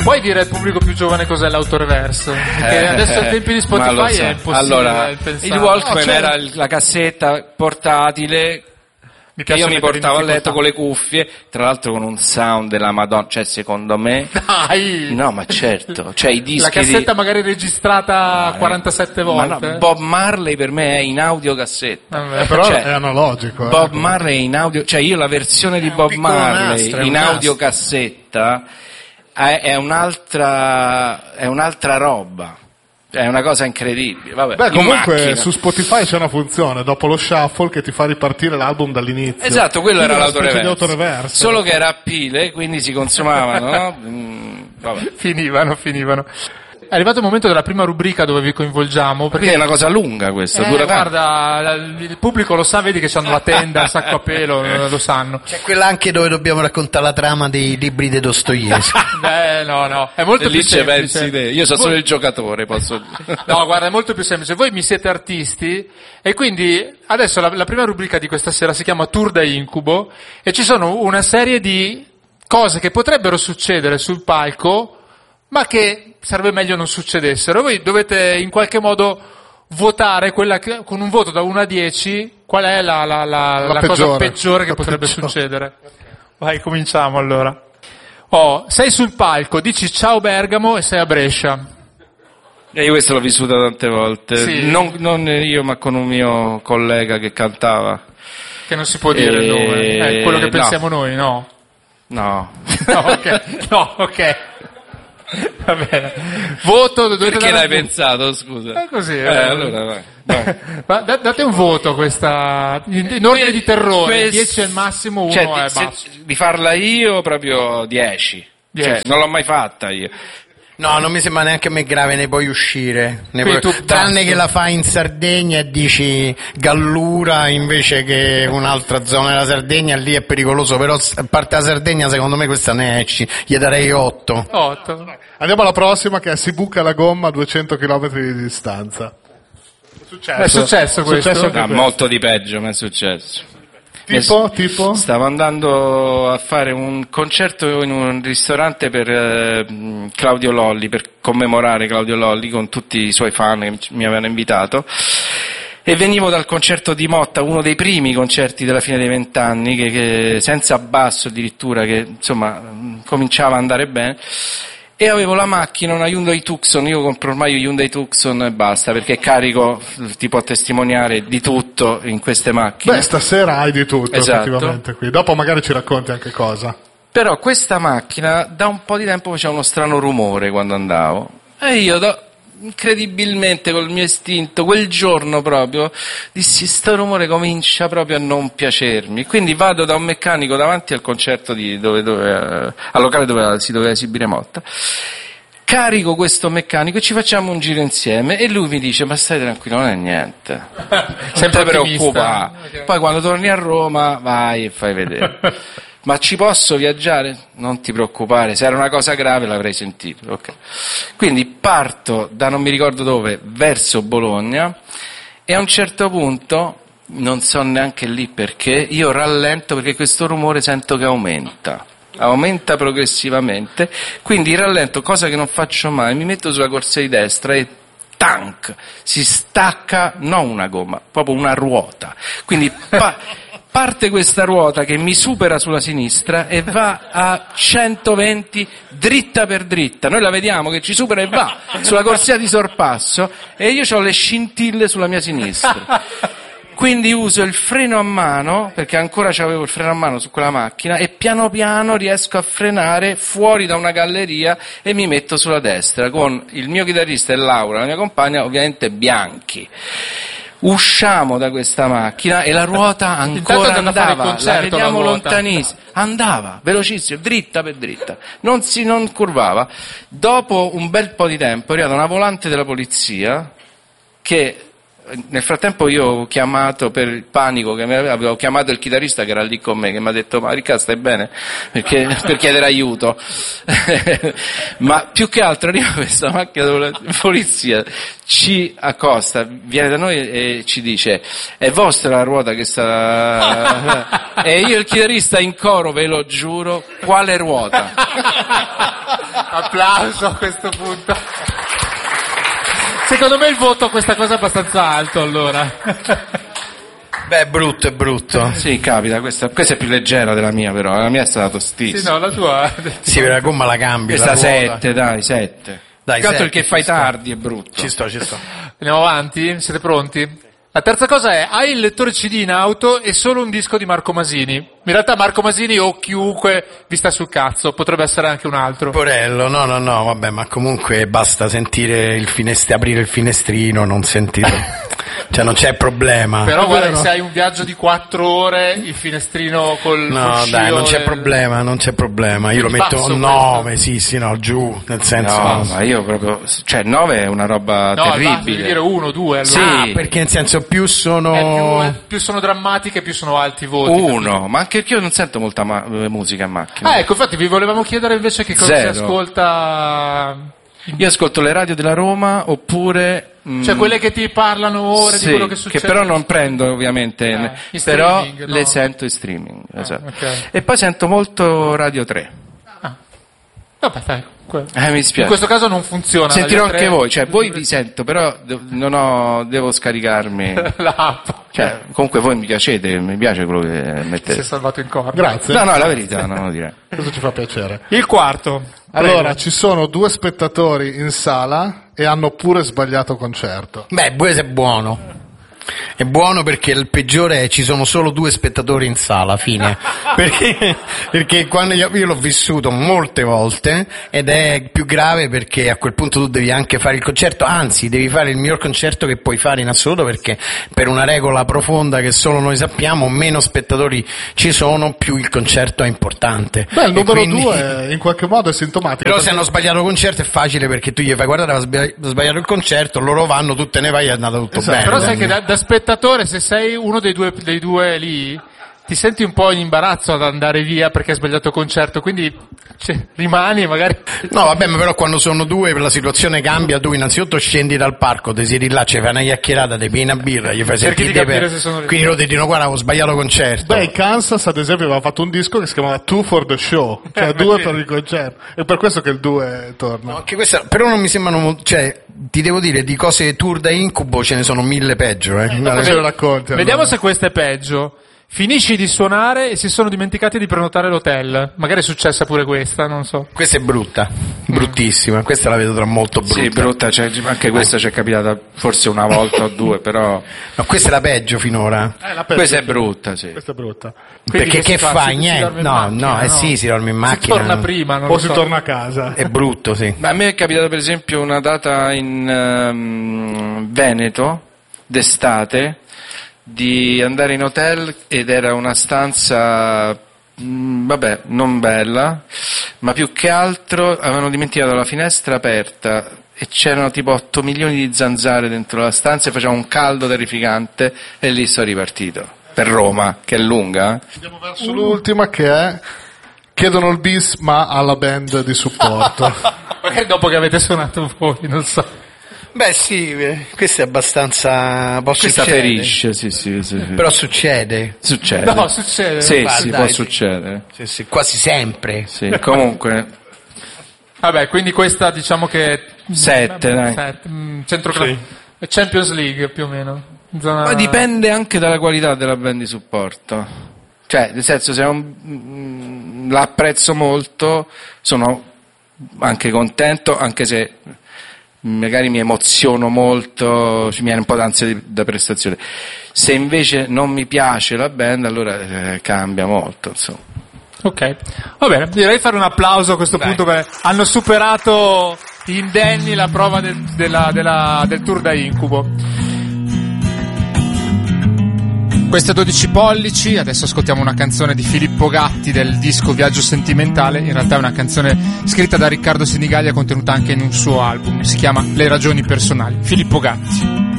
Puoi dire al pubblico più giovane cos'è l'autoreverse? Perché adesso ai tempi di Spotify è impossibile allora, pensare. il Walkman era la cassetta portatile che io mi portavo a letto con le cuffie, tra l'altro con un sound della Madonna, cioè secondo me... Dai! No, ma certo, cioè i dischi la cassetta magari registrata 47 volte. No, Bob Marley per me è in audiocassetta. Però è analogico. Bob Marley è in audio, cioè io la versione di Bob Marley in audiocassetta è un'altra roba. È una cosa incredibile. Vabbè, beh, comunque su Spotify c'è una funzione dopo lo shuffle che ti fa ripartire l'album dall'inizio. Esatto, quello era l'autoreverse. Solo che era a pile, quindi si consumavano, no? Vabbè. Finivano. È arrivato il momento della prima rubrica dove vi coinvolgiamo. Perché è una cosa lunga questa, dura guarda, il pubblico lo sa, vedi che hanno la tenda, il sacco a pelo, lo sanno. C'è quella anche dove dobbiamo raccontare la trama dei libri di Dostoevsky. No, è molto più semplice. Pensi te. Io sono solo il giocatore, posso dire. No, guarda, è molto più semplice. Voi mi siete artisti e quindi adesso la prima rubrica di questa sera si chiama Tour da Incubo e ci sono una serie di cose che potrebbero succedere sul palco ma che sarebbe meglio non succedessero. Voi dovete in qualche modo votare con un voto da 1 a 10 qual è la cosa peggiore che potrebbe succedere. Vai, cominciamo allora. Sei sul palco, dici ciao Bergamo e sei a Brescia. E io questo l'ho vissuta tante volte, sì. Non io ma con un mio collega che cantava. Che non si può dire il nome, è quello che pensiamo noi, no? No, ok. Va bene. Voto, perché l'hai pensato, scusa? È così. Allora vai. Date un voto questa in ordine di terrore, 10 al massimo, 1 è basso. Di farla io proprio 10. Cioè, non l'ho mai fatta io. No, non mi sembra neanche a me grave, ne puoi uscire. Tranne che la fai in Sardegna e dici Gallura invece che un'altra zona della Sardegna, lì è pericoloso, però a parte la Sardegna secondo me questa ne esci, gli darei 8. Andiamo alla prossima che è Si buca la gomma a 200 km di distanza. È successo questo? Molto di peggio, ma è successo. Tipo? Stavo andando a fare un concerto in un ristorante per Claudio Lolli, per commemorare Claudio Lolli con tutti i suoi fan che mi avevano invitato, e venivo dal concerto di Motta, uno dei primi concerti della fine dei 20 anni, che senza basso addirittura, che insomma cominciava a andare bene. E avevo la macchina, una Hyundai Tucson, io compro ormai Hyundai Tucson e basta, perché carico, ti può testimoniare di tutto in queste macchine. Beh, stasera hai di tutto, esatto. Effettivamente qui. Dopo magari ci racconti anche cosa. Però questa macchina da un po' di tempo faceva uno strano rumore quando andavo, e io incredibilmente col mio istinto, quel giorno proprio, dissi sto rumore comincia proprio a non piacermi, quindi vado da un meccanico davanti al concerto al locale dove si doveva esibire Motta, carico questo meccanico e ci facciamo un giro insieme e lui mi dice ma stai tranquillo, non è niente, sempre preoccupato, poi quando torni a Roma vai e fai vedere. Ma ci posso viaggiare? Non ti preoccupare, se era una cosa grave l'avrei sentito. Okay. Quindi parto da non mi ricordo dove, verso Bologna, e a un certo punto, non so neanche lì perché, io rallento perché questo rumore sento che aumenta progressivamente, quindi rallento, cosa che non faccio mai, mi metto sulla corsia di destra e tank, si stacca non una gomma, proprio una ruota, quindi parte questa ruota che mi supera sulla sinistra e va a 120 dritta per dritta, noi la vediamo che ci supera e va sulla corsia di sorpasso e io ho le scintille sulla mia sinistra, quindi uso il freno a mano, perché ancora c'avevo il freno a mano su quella macchina, e piano piano riesco a frenare fuori da una galleria e mi metto sulla destra con il mio chitarrista e Laura, la mia compagna, ovviamente bianchi. Usciamo da questa macchina e la ruota ancora andava, la vediamo lontanissima, andava velocissimo, dritta per dritta, non curvava. Dopo un bel po' di tempo è arrivata una volante della polizia che nel frattempo io ho chiamato, per il panico che avevo chiamato il chitarrista che era lì con me, che mi ha detto ma Riccardo stai bene? Perché, per chiedere aiuto. Ma più che altro arriva questa macchina della polizia, ci accosta, viene da noi e ci dice è vostra la ruota che sta... E io e il chitarrista in coro, ve lo giuro, quale ruota? Applauso a questo punto. Secondo me il voto a questa cosa è abbastanza alto, allora. Beh, è brutto. Sì, capita, questa è più leggera della mia, però la mia è stata tostissima. Sì, no, la tua. Sì, per la gomma la cambi. Questa la 7, dai, 7. Dai, Tanto 7, perché fai tardi è brutto. Ci sto. Andiamo avanti? Siete pronti? La terza cosa è, hai il lettore CD in auto e solo un disco di Marco Masini. In realtà Marco Masini o chiunque vi sta sul cazzo, potrebbe essere anche un altro. Porello, no, vabbè, ma comunque basta sentire aprire il finestrino, non sentire. Cioè non c'è problema. Però guarda, se hai un viaggio di 4 ore, il finestrino col No, dai, non c'è problema. Io lo metto 9, sì, no, giù, nel senso. No, ma io proprio, cioè 9 è una roba terribile. Devi dire 1, 2, allora. Sì. Perché nel senso più sono più sono drammatiche, più sono alti i voti. 1, ma anche io non sento molta musica in macchina. Ecco, infatti vi volevamo chiedere invece che cosa si ascolta. Io ascolto le radio della Roma oppure cioè quelle che ti parlano ore di quello che succede. Che però non prendo ovviamente, però le sento in streaming, esatto. Okay. E poi sento molto Radio 3. Vabbè, dai. Mi dispiace. In questo caso non funziona. Sentirò anche voi, cioè voi vi sento, però devo scaricarmi l'app. Cioè, comunque voi mi piacete, mi piace quello che mettete. Si è salvato in corda. Grazie. No, la verità, non lo direi. Questo ci fa piacere. Il quarto. Allora, ci sono 2 spettatori in sala e hanno pure sbagliato concerto. Beh, Buese è buono. È buono perché il peggiore è ci sono solo 2 spettatori in sala, fine. perché quando io l'ho vissuto molte volte ed è più grave perché a quel punto tu devi anche fare il concerto, anzi devi fare il miglior concerto che puoi fare in assoluto, perché per una regola profonda che solo noi sappiamo, meno spettatori ci sono, più il concerto è importante. Beh, il numero 2 in qualche modo è sintomatico. Però se hanno sbagliato concerto è facile, perché tu gli fai guardare, aveva sbagliato il concerto, loro vanno, tu te ne vai e è andato tutto bene. Però sai che da spettatore, se sei uno dei due lì, ti senti un po' in imbarazzo ad andare via perché hai sbagliato il concerto, quindi rimani magari. No, vabbè, ma però quando sono 2 la situazione cambia, tu innanzitutto scendi dal parco, ti siedi là, ci fai una chiacchierata, ti pieni una birra, gli fai sentire quindi loro ti dicono guarda, ho sbagliato concerto. Beh, Kansas ad esempio aveva fatto un disco che si chiamava 2 for the Show, cioè 2 per il concerto, è per questo che il 2 torna. No, anche questa, però non mi sembrano, cioè ti devo dire, di cose tour da incubo ce ne sono 1000 peggio, ce lo racconti. Vediamo allora. se questo è peggio. Finisci di suonare e si sono dimenticati di prenotare l'hotel. Magari è successa pure questa, non so. Questa è brutta, bruttissima. Questa la vedo tra molto brutta. Sì, brutta, cioè, anche questa ci è capitata forse una volta o 2, però. No, questa è la peggio finora. Questa è brutta, sì. Questa è brutta. Quindi perché che fai? Si Niente. dorme Sì, si dorme in macchina. Si torna prima, non O lo si so. torna a casa. È brutto, sì. Ma a me è capitato per esempio una data in Veneto d'estate di andare in hotel ed era una stanza vabbè, non bella, ma più che altro avevano dimenticato la finestra aperta e c'erano tipo 8 milioni di zanzare dentro la stanza e faceva un caldo terrificante e lì sono ripartito per Roma, che è lunga. Andiamo verso l'ultima, che è chiedono il bis ma alla band di supporto. Magari dopo che avete suonato voi, non so. Beh sì, questo è abbastanza... Questa ferisce, sì. Però succede. Succede. No, succede. Sì, Guarda, sì, dai, può sì. succedere. Sì, quasi sempre. Sì, comunque Vabbè, quindi questa diciamo che 7, dai. Champions League più o meno. Zona... Ma dipende anche dalla qualità della band di supporto. Cioè, nel senso, se la apprezzo molto, sono anche contento, anche se magari mi emoziono molto, mi viene un po' d'ansia da prestazione. Se invece non mi piace la band, allora cambia molto, insomma. Ok, va bene, direi fare un applauso a questo punto, perché hanno superato indenni la prova del tour da incubo. Questo è 12 pollici, adesso ascoltiamo una canzone di Filippo Gatti del disco Viaggio Sentimentale, in realtà è una canzone scritta da Riccardo Sinigallia contenuta anche in un suo album, si chiama Le ragioni personali. Filippo Gatti.